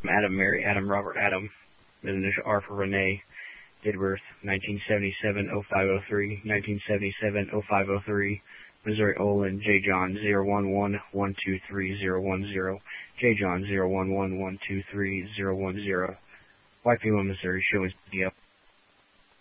Adam, Mary, Adam, Robert, Adam, the initial R for Renee, date of birth 1977-0503, 1977-0503, Missouri Olin, J. John 011-123010, J. John 011-123010, White female, Missouri, show is video.